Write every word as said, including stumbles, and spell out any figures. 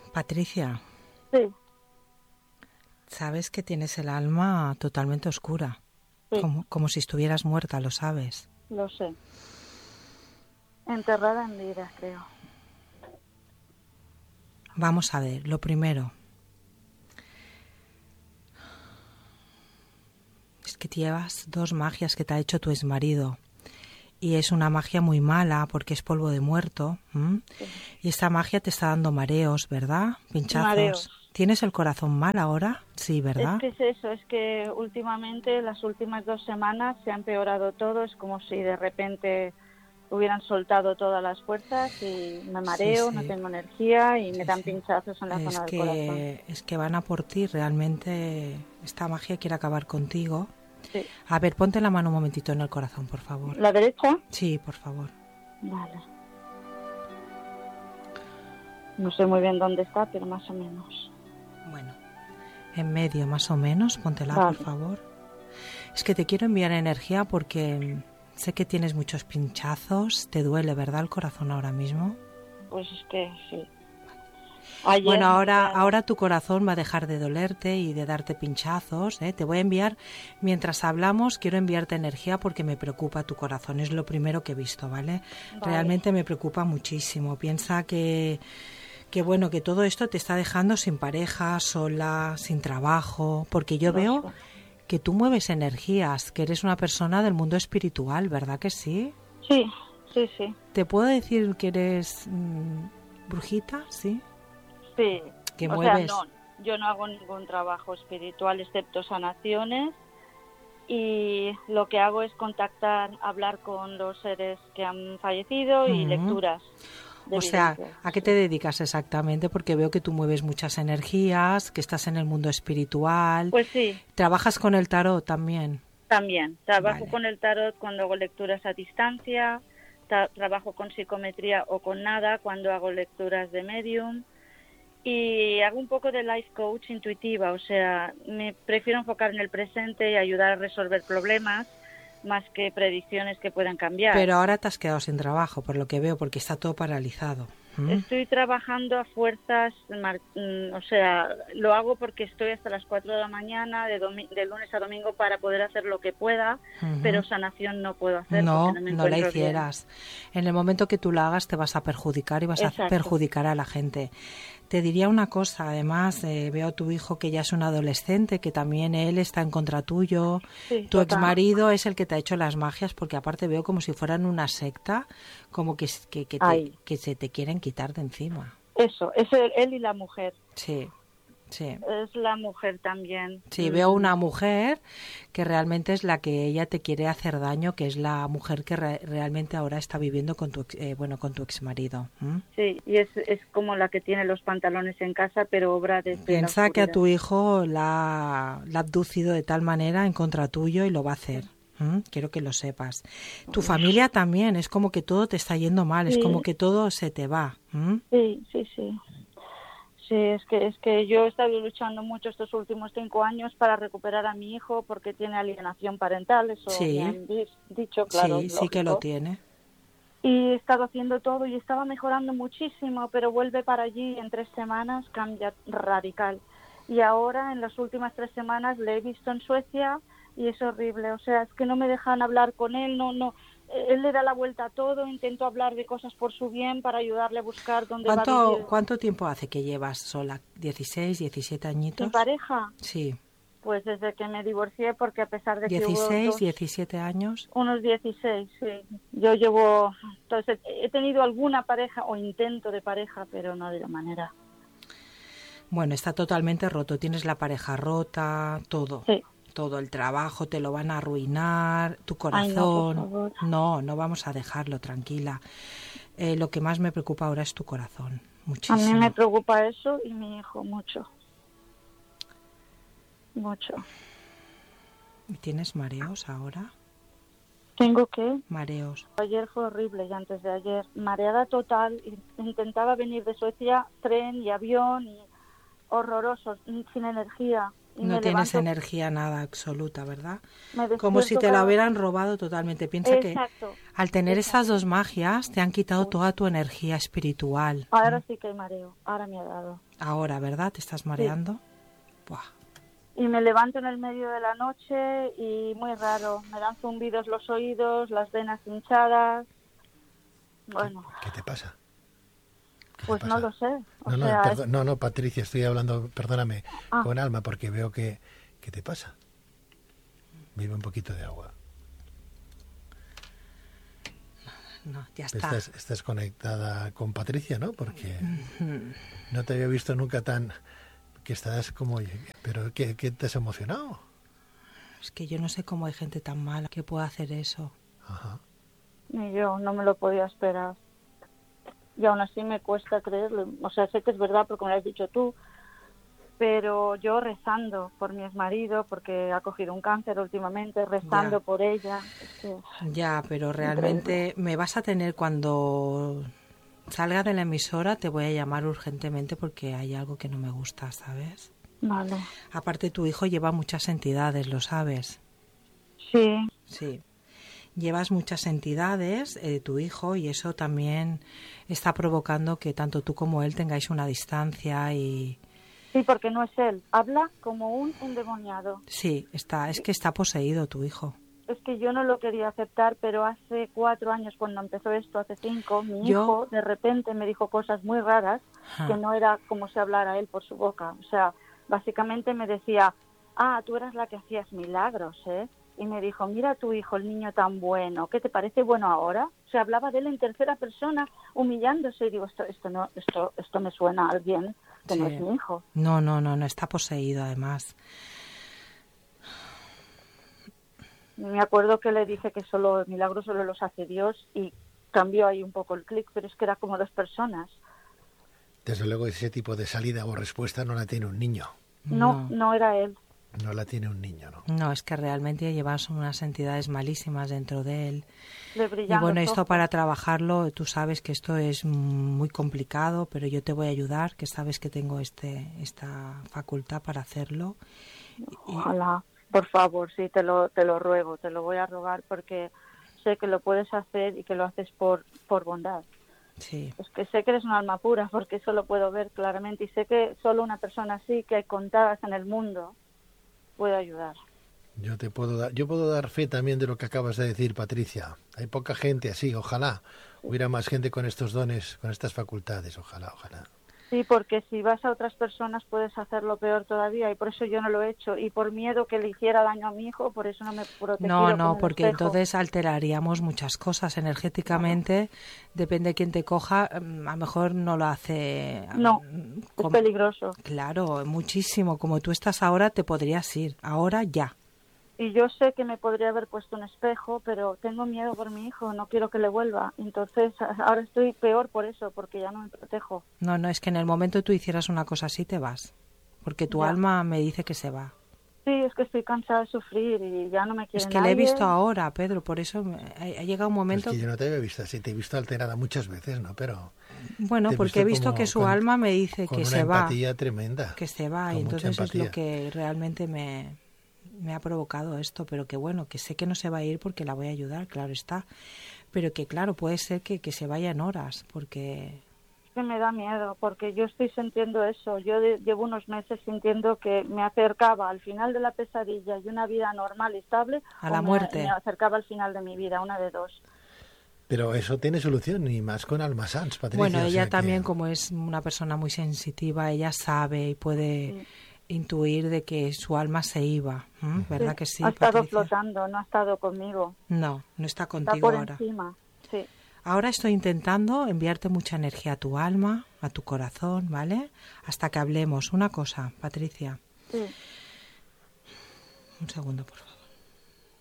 Patricia, Sí, sabes que tienes el alma totalmente oscura, sí, como, como si estuvieras muerta, lo sabes. lo sé. Enterrada en vida, creo. Vamos a ver, lo primero, es que llevas dos magias que te ha hecho tu exmarido. Y es una magia muy mala porque es polvo de muerto. ¿m? Sí. Y esta magia te está dando mareos, ¿verdad? Mareos. Pinchazos. ¿Tienes el corazón mal ahora? Sí, Es ¿verdad? que es eso, es que últimamente, las últimas dos semanas, se ha empeorado todo. Es como si de repente hubieran soltado todas las fuerzas y me Sí, mareo, no sí, tengo energía y me sí, dan sí. pinchazos en la Es zona del corazón. que, es que van a por ti. Realmente esta magia quiere acabar contigo. Sí. A ver, ponte la mano un momentito en el corazón, por favor. ¿La derecha? Sí, por favor. Vale. No sé muy bien dónde está, pero más o menos. Bueno, en medio más o menos, póntela, por Vale. favor. Es que te quiero enviar energía porque sé que tienes muchos pinchazos. Te duele, ¿verdad, el corazón ahora mismo? Pues es que sí. Ayer Bueno, me ahora, operaron. ahora tu corazón va a dejar de dolerte y de darte pinchazos, ¿eh? Te voy a enviar, mientras hablamos, quiero enviarte energía porque me preocupa tu corazón. Es lo primero que he visto, ¿vale? Vale. Realmente me preocupa muchísimo. Piensa que, que bueno, que todo esto te está dejando sin pareja, sola, sin trabajo, porque yo Lo veo sé. que tú mueves energías, que eres una persona del mundo espiritual, ¿verdad que sí? Sí, sí, sí. ¿Te puedo decir que eres mmm, brujita? Sí. Sí. Que O sea, no, mueves. yo no hago ningún trabajo espiritual excepto sanaciones y lo que hago es contactar, hablar con los seres que han fallecido y Mm. lecturas de O sea, evidencias. ¿a qué te Sí. dedicas exactamente? Porque veo que tú mueves muchas energías, que estás en el mundo espiritual. Pues sí, ¿Trabajas con el tarot también? también. Trabajo Vale. con el tarot cuando hago lecturas a distancia, tra- trabajo con psicometría o con nada cuando hago lecturas de medium. Y hago un poco de life coach intuitiva, o sea, me prefiero enfocar en el presente y ayudar a resolver problemas más que predicciones que puedan cambiar. Pero ahora te has quedado sin trabajo, por lo que veo, porque está todo paralizado. ¿Mm? Estoy trabajando a fuerzas, mar- mm, o sea, lo hago porque estoy hasta las cuatro de la mañana, de, domi- de lunes a domingo, para poder hacer lo que pueda, pero Ujú. sanación no puedo hacer porque No, no me no la encuentro bien. hicieras. En el momento que tú la hagas te vas a perjudicar y vas a Exacto, perjudicar a la gente. Te diría una cosa, además, eh, veo a tu hijo que ya es un adolescente, que también él está en contra tuyo. sí, Tu total. exmarido es el que te ha hecho las magias, porque aparte veo como si fueran una secta, como que, que, que, te, Ahí, que se te quieren quitar de encima. eso, es él, él y la mujer. Sí, sí. Es la mujer también. Sí, veo Mm, una mujer que realmente es la que ella te quiere hacer daño, que es la mujer que re- realmente ahora está viviendo con tu, ex- eh, bueno, con tu exmarido. ¿M? sí, y es, es como la que tiene los pantalones en casa, pero obra desde la Piensa que a oscuridad. tu hijo la, la ha abducido de tal manera en contra tuyo y lo va a hacer. ¿M? Quiero que lo sepas. Tu familia también, es como que todo te está yendo mal, es como Sí, que todo se te va. ¿M? sí, sí, sí. Sí, es que es que yo he estado luchando mucho estos últimos cinco años para recuperar a mi hijo porque tiene alienación parental, eso me Sí, han di- dicho, claro, sí, es sí que lo lógico. tiene. Y he estado haciendo todo y estaba mejorando muchísimo, pero vuelve para allí y en tres semanas cambia radical. Y ahora, en las últimas tres semanas, le he visto en Suecia y es horrible. O sea, es que no me dejan hablar con él, no, no. Él le da la vuelta a todo, intento hablar de cosas por su bien para ayudarle a buscar dónde va a ¿Cuánto, vivir cuánto tiempo hace que llevas sola? ¿Dieciséis, diecisiete sin añitos? pareja. Sí. Pues desde que me divorcié, porque a pesar de que hubo Dieciséis, dos, diecisiete años. unos dieciséis, sí. Yo llevo, entonces he tenido alguna pareja o intento de pareja, pero no de la manera. Bueno, está totalmente roto. Tienes la pareja rota, todo. Sí. Todo el trabajo te lo van a arruinar, tu Ay, no, por corazón. favor. No, no vamos a dejarlo, tranquila. Eh, lo que más me preocupa ahora es tu corazón, A mí me muchísimo. preocupa eso y mi hijo mucho, mucho. ¿Y tienes mareos ahora? Tengo que, Mareos. ayer fue horrible y antes de ayer, mareada total, intentaba venir de Suecia, tren y avión y horrorosos, sin energía. Y no me tienes levanto, energía nada absoluta, ¿verdad? me Como si despierto te la cada- hubieran robado totalmente. Piensa que Exacto, al tener exacto. esas dos magias te han quitado Sí. toda tu energía espiritual. Ahora ¿m? sí que hay mareo, ahora me ha dado. Ahora, ¿verdad? ¿Te estás Sí. mareando? Buah. Y me levanto en el medio de la noche y muy raro, me dan zumbidos los oídos, las venas hinchadas. Bueno, ¿Qué te pasa? ¿Qué te pues no pasa? lo sé. O No, no, sea, es... perdón, no, no, Patricia, estoy hablando, perdóname, Ah, con Alma, porque veo que... ¿Qué te pasa? Bebe un poquito de agua. No, ya está. Estás, estás conectada con Patricia, ¿no? Porque no te había visto nunca tan... que estás como... ¿Pero qué, qué te has emocionado? Es que yo no sé cómo hay gente tan mala que pueda hacer eso. Ajá. ni yo, no me lo podía esperar. Y aún así me cuesta creerlo. O sea, sé que es verdad porque me lo has dicho tú, pero yo rezando por mi exmarido, porque ha cogido un cáncer últimamente, rezando Ya. por ella. Es que, Ya, pero increíble. realmente me vas a tener cuando salga de la emisora, te voy a llamar urgentemente porque hay algo que no me gusta, ¿sabes? Vale. Aparte, tu hijo lleva muchas entidades, ¿lo sabes? Sí, Sí. Llevas muchas entidades, eh, tu hijo, y eso también está provocando que tanto tú como él tengáis una distancia y... sí, porque no es él. Habla como un endemoniado. Sí, está, es que está poseído tu hijo. Es que yo no lo quería aceptar, pero hace cuatro años, cuando empezó esto, hace cinco, mi Yo- hijo de repente me dijo cosas muy raras, Ajá. que no era como si hablara él por su boca. O sea, básicamente me decía, ah, tú eras la que hacías milagros, ¿eh? Y me dijo, mira a tu hijo, el niño tan bueno, ¿qué te parece bueno ahora? O sea, hablaba de él en tercera persona, humillándose, y digo, esto, esto, no, esto, esto me suena a alguien que no Sí. es mi hijo. No, no, no, no está poseído además. Me acuerdo que le dije que solo milagros solo los hace Dios y cambió ahí un poco el clic, pero es que era como dos personas. Desde luego ese tipo de salida o respuesta no la tiene un niño. No, No. no era él. No la tiene un niño, ¿no? No, es que realmente llevas unas entidades malísimas dentro de él. Le Y brillan bueno, los esto ojos. para trabajarlo, tú sabes que esto es muy complicado, pero yo te voy a ayudar, que sabes que tengo este esta facultad para hacerlo. Ojalá, por favor, sí, te lo, te lo ruego, te lo voy a rogar porque sé que lo puedes hacer y que lo haces por, por bondad. Sí, Es que sé que eres un alma pura porque eso lo puedo ver claramente y sé que solo una persona así, que hay contadas en el mundo, puede ayudar. Yo te puedo dar, yo puedo dar fe también de lo que acabas de decir, Patricia. Hay poca gente así, ojalá hubiera más gente con estos dones, con estas facultades, ojalá, ojalá. Sí, porque si vas a otras personas puedes hacerlo peor todavía y por eso yo no lo he hecho y por miedo que le hiciera daño a mi hijo, por eso no me he protegido no, con no, el porque espejo. entonces alteraríamos muchas cosas energéticamente, depende de quién te coja, mm, a lo mejor no lo hace... No, mm, es com- peligroso. Claro, muchísimo, como tú estás ahora te podrías ir, ahora ya. Y yo sé que me podría haber puesto un espejo, pero tengo miedo por mi hijo, no quiero que le vuelva. Entonces ahora estoy peor por eso, porque ya no me protejo. No, no, es que en el momento tú hicieras una cosa así te vas, porque tu Ya. alma me dice que se va. Sí, es que estoy cansada de sufrir y ya no me quiere Es que nadie. le he visto ahora, Pedro, por eso me- ha, ha llegado un Es momento... que yo no te había visto así, te he visto alterada muchas veces, ¿no? Pero Bueno, te he porque he visto como que su con- alma me dice con que una se va, empatía tremenda. que se va, con y mucha entonces es lo empatía. que realmente me, me ha provocado esto, pero que bueno, que sé que no se va a ir porque la voy a ayudar, claro está, pero que claro, puede ser que, que se vaya en horas, porque... Es que me da miedo, porque yo estoy sintiendo eso. Yo de- llevo unos meses sintiendo que me acercaba al final de la pesadilla y una vida normal y estable, A o la me- muerte. me acercaba al final de mi vida, una de dos. Pero eso tiene solución, y más con Alma Sanz, Patricia. Bueno, o ella sea que- también, como es una persona muy sensitiva, ella sabe y puede Sí. intuir de que su alma se iba, ¿m? ¿Verdad que sí, ha estado Patricia? flotando, no ha estado conmigo. No, no está Está contigo por ahora. encima. Sí. Ahora estoy intentando enviarte mucha energía a tu alma, a tu corazón, ¿vale? Hasta que hablemos. Una cosa, Patricia. Sí. Un segundo, por favor.